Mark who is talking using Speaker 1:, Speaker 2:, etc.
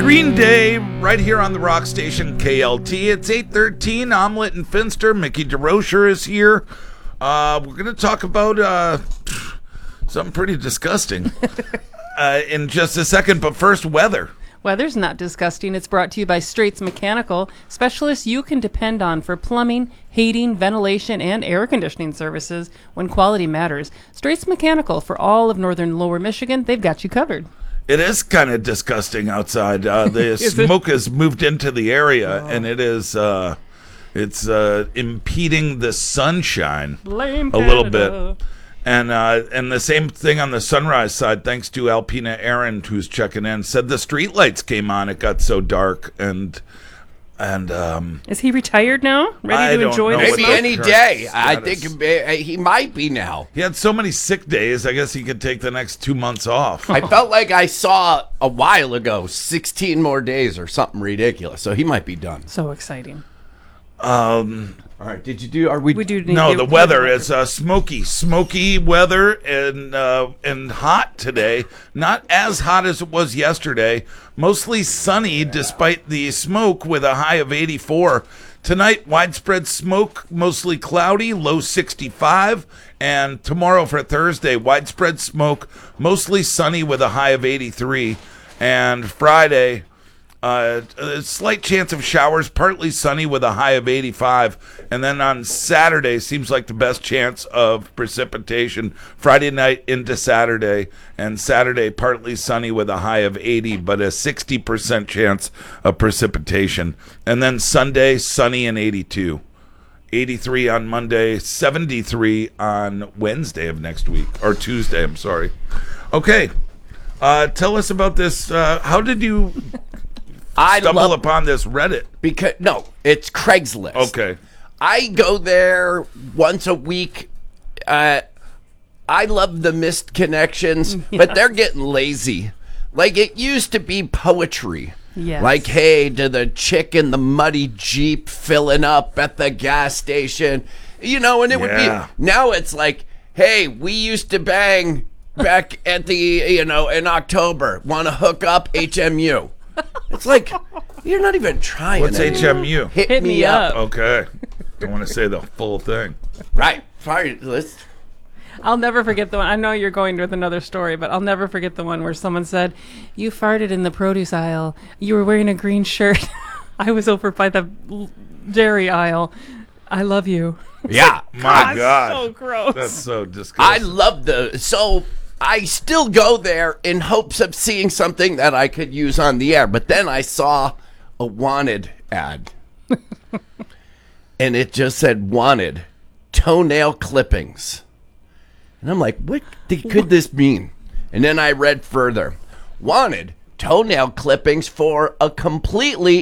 Speaker 1: Green Day, right here on the rock station KLT. It's 8:13. Omelet and Finster. Mickey DeRocher is here. We're going to talk about something pretty disgusting in just a second. But first, weather.
Speaker 2: Weather's not disgusting. It's brought to you by Straits Mechanical, specialists you can depend on for plumbing, heating, ventilation, and air conditioning services when quality matters. Straits Mechanical for all of northern Lower Michigan. They've got you covered.
Speaker 1: It is kind of disgusting outside. The smoke has moved into the area, and it is it's impeding the sunshine
Speaker 2: Blame
Speaker 1: a little
Speaker 2: Canada.
Speaker 1: bit. And the same thing on the Sunrise side, thanks to Alpina Aaron, who's checking in, said the streetlights came on. It got so dark, and
Speaker 2: Is he retired now?
Speaker 1: I
Speaker 2: Ready to
Speaker 1: don't
Speaker 2: enjoy
Speaker 1: know
Speaker 2: the
Speaker 1: what
Speaker 3: Maybe
Speaker 2: smoke?
Speaker 3: any
Speaker 1: current
Speaker 3: day. I
Speaker 1: status.
Speaker 3: think he might be now.
Speaker 1: he had so many sick days. I guess he could take the next 2 months off.
Speaker 3: I felt like I saw a while ago 16 more days or something ridiculous. So he might be done.
Speaker 2: So exciting.
Speaker 3: All right. Did you do? Are we?
Speaker 2: We do need
Speaker 1: No,
Speaker 2: to-
Speaker 1: the weather is smoky weather and hot today. Not as hot as it was yesterday. Mostly sunny despite the smoke with a high of 84. Tonight, widespread smoke, mostly cloudy, low 65. And tomorrow for Thursday, widespread smoke, mostly sunny with a high of 83. And Friday, a slight chance of showers, partly sunny with a high of 85. And then on Saturday, seems like the best chance of precipitation. Friday night into Saturday, and Saturday partly sunny with a high of 80, but a 60% chance of precipitation. And then Sunday, sunny and 82. 83 on Monday, 73 on Wednesday of next week, or Tuesday, I'm sorry. Okay, tell us about this. How did you
Speaker 3: I
Speaker 1: stumble
Speaker 3: love
Speaker 1: upon this Reddit?
Speaker 3: because no, it's Craigslist.
Speaker 1: Okay.
Speaker 3: I go there once a week. I love the missed connections, but they're getting lazy. Like it used to be poetry.
Speaker 2: Yes.
Speaker 3: Like, hey, to the chick in the muddy Jeep filling up at the gas station. You know, and it would
Speaker 1: Yeah.
Speaker 3: be, now it's like, hey, we used to bang back at the, in October. Want to hook up HMU? It's like, you're not even trying.
Speaker 1: What's
Speaker 3: anymore.
Speaker 1: HMU?
Speaker 3: Hit me up.
Speaker 1: Okay. Don't want to say the full thing.
Speaker 3: Right. Sorry, let's.
Speaker 2: I'll never forget the one. I know you're going with another story, but I'll never forget the one where someone said, "You farted in the produce aisle. You were wearing a green shirt. I was over by the dairy aisle. I love you."
Speaker 3: Yeah.
Speaker 1: My God.
Speaker 2: So gross.
Speaker 1: That's so
Speaker 3: I
Speaker 1: disgusting.
Speaker 3: love so I still go there in hopes of seeing something that I could use on the air. But then I saw a wanted ad. And it just said wanted toenail clippings. And I'm like, what could this mean? And then I read further. Wanted toenail clippings for a completely